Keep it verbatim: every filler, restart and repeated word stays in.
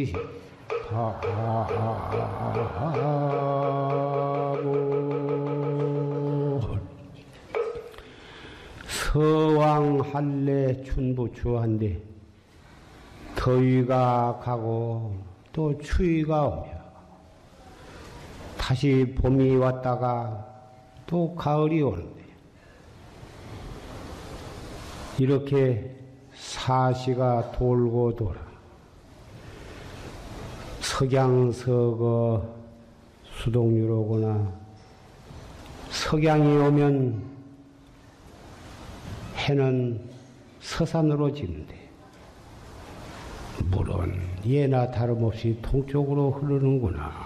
시 바보 서왕 할래 춘부추한데 더위가 가고 또 추위가 오며 다시 봄이 왔다가 또 가을이 오는데 이렇게 사시가 돌고 돌아 석양서거 수동유로구나. 석양이 오면 해는 서산으로 지는데 물은 예나 다름없이 동쪽으로 흐르는구나.